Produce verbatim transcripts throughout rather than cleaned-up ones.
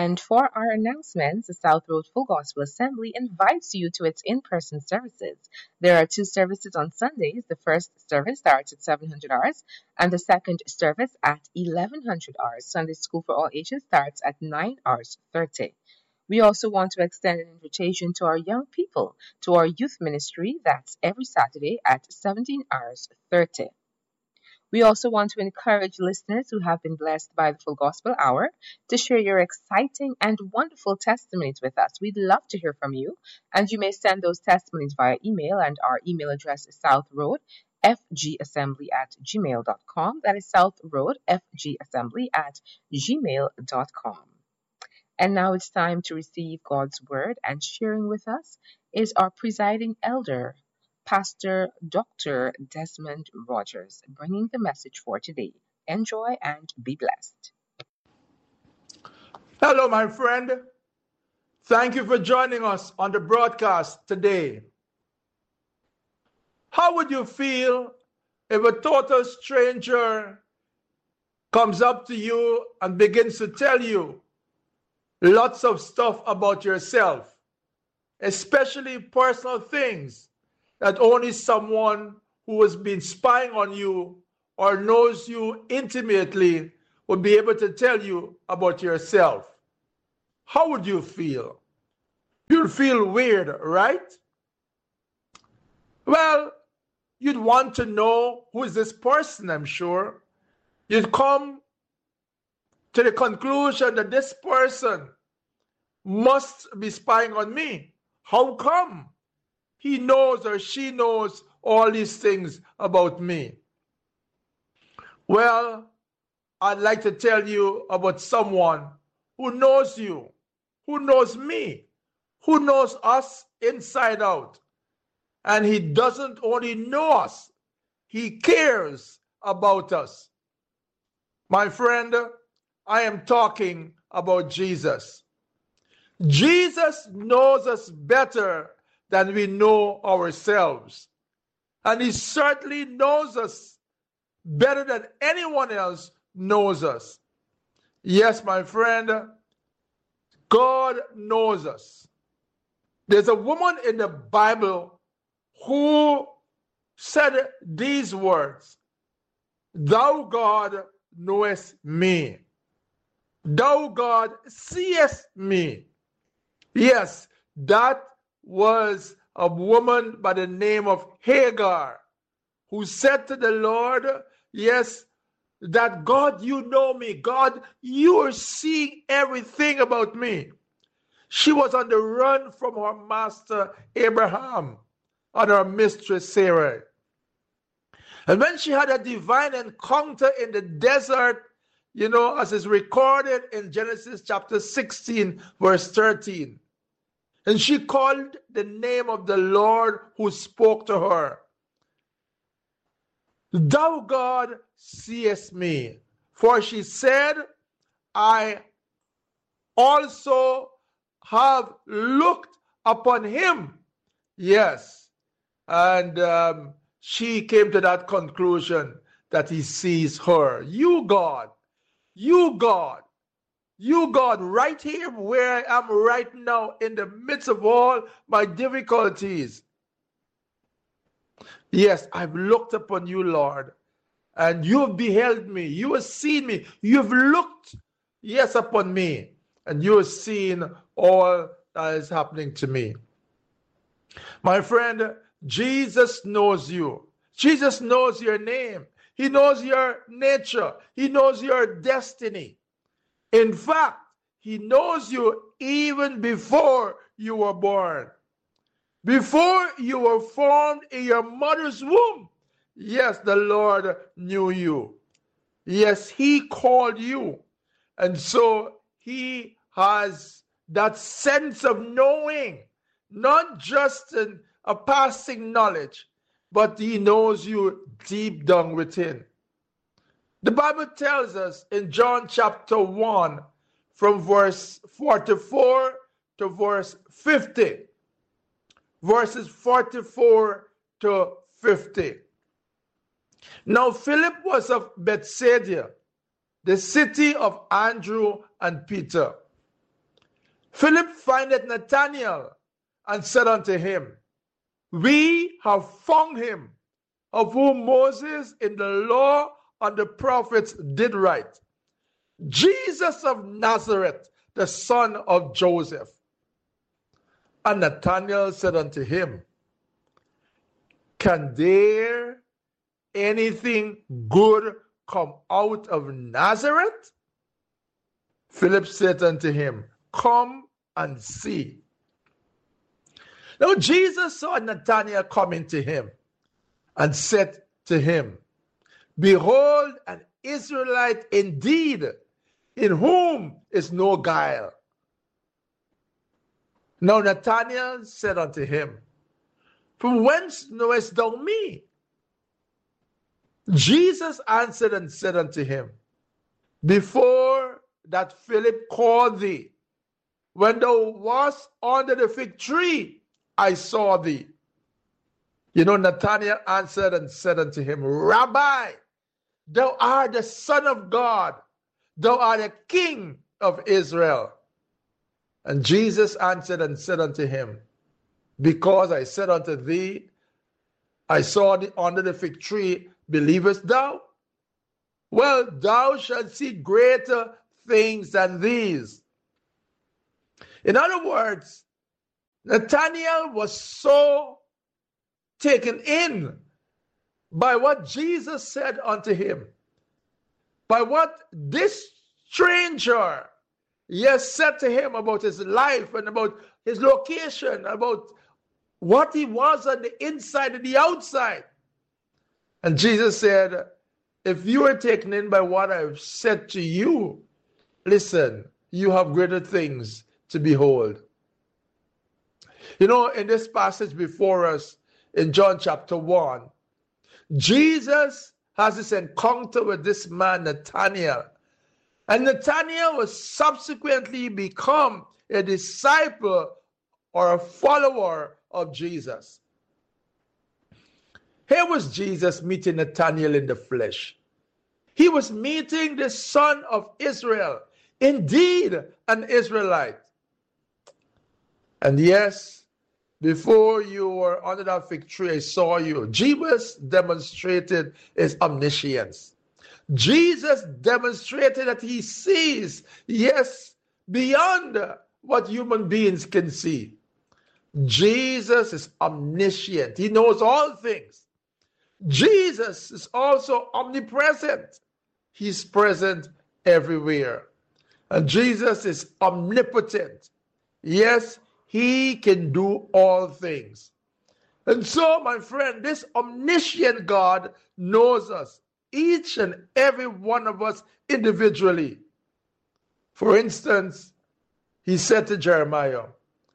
And for our announcements, the South Road Full Gospel Assembly invites you to its in-person services. There are two services on Sundays. The first service starts at seven hundred hours and the second service at eleven hundred hours. Sunday School for All Ages starts at nine hours thirty. We also want to extend an invitation to our young people to our youth ministry. That's every Saturday at seventeen hours thirty. We also want to encourage listeners who have been blessed by the Full Gospel Hour to share your exciting and wonderful testimonies with us. We'd love to hear from you, and you may send those testimonies via email, and our email address is southroadfgassembly at gmail dot com. That is southroadfgassembly at gmail dot com. And now it's time to receive God's Word, and sharing with us is our presiding elder, Pastor Doctor Desmond Rogers, bringing the message for today. Enjoy and be blessed. Hello, my friend. Thank you for joining us on the broadcast today. How would you feel if a total stranger comes up to you and begins to tell you lots of stuff about yourself, especially personal things that only someone who has been spying on you or knows you intimately would be able to tell you about yourself? How would you feel? You'd feel weird, right? Well, you'd want to know who is this person, I'm sure. You'd come to the conclusion that this person must be spying on me. How come he knows or she knows all these things about me? Well, I'd like to tell you about someone who knows you, who knows me, who knows us inside out. And he doesn't only know us, he cares about us. My friend, I am talking about Jesus. Jesus knows us better than we know ourselves. And he certainly knows us better than anyone else knows us. Yes, my friend, God knows us. There's a woman in the Bible who said these words, "Thou, God, knowest me. Thou, God, seest me." Yes, that was a woman by the name of Hagar who said to the Lord, yes, that God, you know me. God, you are seeing everything about me. She was on the run from her master Abraham and her mistress Sarah. And when she had a divine encounter in the desert, you know, as is recorded in Genesis chapter sixteen, verse thirteen, and she called the name of the Lord who spoke to her. "Thou, God, seest me." For she said, "I also have looked upon him." Yes. And um, she came to that conclusion that he sees her. You, God, you, God, you, God, right here where I am right now in the midst of all my difficulties. Yes, I've looked upon you, Lord, and you have beheld me. You have seen me. You have looked, yes, upon me, and you have seen all that is happening to me. My friend, Jesus knows you. Jesus knows your name. He knows your nature. He knows your destiny. In fact, he knows you even before you were born. Before you were formed in your mother's womb. Yes, the Lord knew you. Yes, he called you. And so he has that sense of knowing, not just in a passing knowledge, but he knows you deep down within. The Bible tells us in John chapter one, from verse forty-four to verse fifty, verses forty-four to fifty. Now Philip was of Bethsaida, the city of Andrew and Peter. Philip findeth Nathanael and said unto him, We have found him, of whom Moses in the law and the prophets did write, Jesus of Nazareth, the son of Joseph. And Nathanael said unto him, Can there anything good come out of Nazareth? Philip said unto him, Come and see. Now Jesus saw Nathanael coming to him and said to him, Behold, an Israelite indeed, in whom is no guile. Now Nathanael said unto him, From whence knowest thou me? Jesus answered and said unto him, Before that Philip called thee, when thou wast under the fig tree, I saw thee. You know, Nathanael answered and said unto him, Rabbi, thou art the Son of God, thou art the King of Israel. And Jesus answered and said unto him, Because I said unto thee, I saw thee under the fig tree, believest thou? Well, thou shalt see greater things than these. In other words, Nathanael was so taken in by what Jesus said unto him, by what this stranger, yes, said to him about his life and about his location, about what he was on the inside and the outside. And Jesus said, if you are taken in by what I've said to you, listen, you have greater things to behold. You know, in this passage before us, in John chapter one, Jesus has this encounter with this man, Nathanael. And Nathanael was subsequently become a disciple or a follower of Jesus. Here was Jesus meeting Nathanael in the flesh. He was meeting the son of Israel, indeed an Israelite. And yes, before you were under that fig tree, I saw you. Jesus demonstrated his omniscience. Jesus demonstrated that he sees, yes, beyond what human beings can see. Jesus is omniscient. He knows all things. Jesus is also omnipresent. He's present everywhere. And Jesus is omnipotent. Yes, he can do all things. And so, my friend, this omniscient God knows us, each and every one of us individually. For instance, he said to Jeremiah,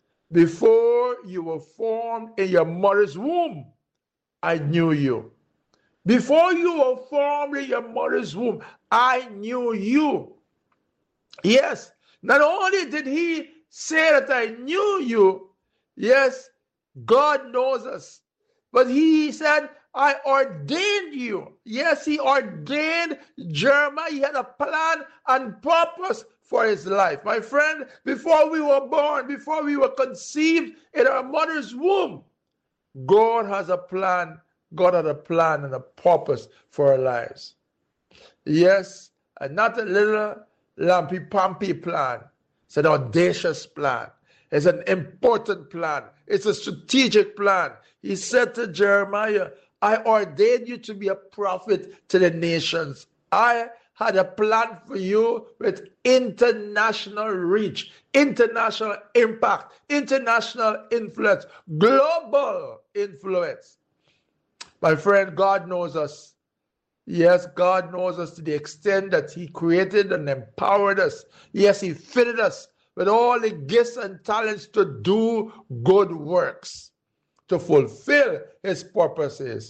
before you were formed in your mother's womb, I knew you. Before you were formed in your mother's womb, I knew you. Yes, not only did he say that I knew you, yes, God knows us, but he said, I ordained you. Yes, he ordained Jeremiah. He had a plan and purpose for his life. My friend, before we were born, before we were conceived in our mother's womb, God has a plan. God had a plan and a purpose for our lives. Yes, and not a little lampy-pampy plan. It's an audacious plan. It's an important plan. It's a strategic plan. He said to Jeremiah, I ordained you to be a prophet to the nations. I had a plan for you with international reach, international impact, international influence, global influence. My friend, God knows us. Yes, God knows us to the extent that he created and empowered us. Yes, he fitted us with all the gifts and talents to do good works, to fulfill his purposes.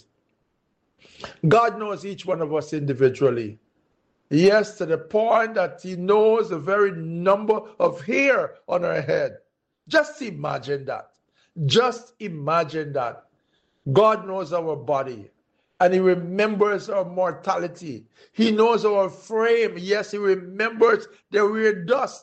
God knows each one of us individually. Yes, to the point that he knows the very number of hair on our head. Just imagine that. Just imagine that. God knows our body, and he remembers our mortality. He knows our frame. Yes, he remembers that we are dust.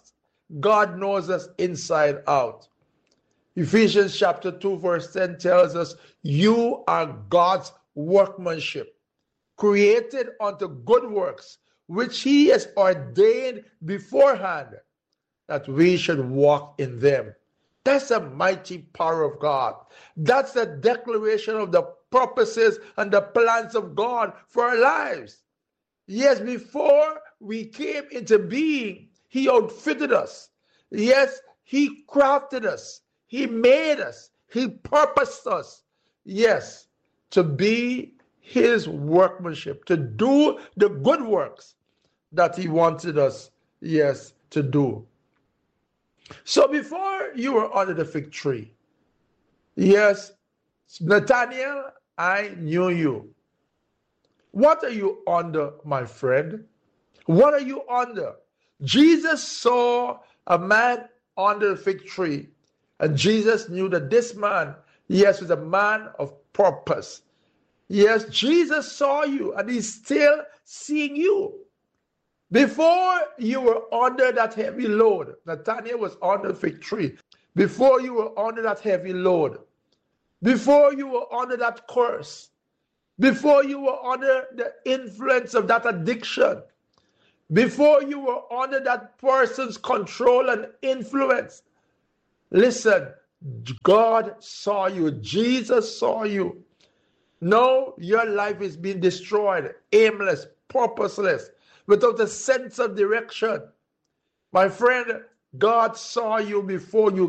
God knows us inside out. Ephesians chapter two verse ten tells us, you are God's workmanship, created unto good works, which he has ordained beforehand, that we should walk in them. That's the mighty power of God. That's the declaration of the purposes and the plans of God for our lives. Yes, before we came into being, he outfitted us. Yes, he crafted us. He made us. He purposed us. Yes, to be his workmanship, to do the good works that he wanted us, yes, to do. So before you were under the fig tree, yes, Nathanael, I knew you. What are you under, my friend? What are you under? Jesus saw a man under the fig tree, and Jesus knew that this man, yes, was a man of purpose. Yes, Jesus saw you, and he's still seeing you. Before you were under that heavy load, Nathanael was under the fig tree. Before you were under that heavy load, before you were under that curse, before you were under the influence of that addiction, before you were under that person's control and influence, listen, God saw you. Jesus saw you. No, your life is being destroyed, aimless, purposeless, without a sense of direction. My friend, God saw you before you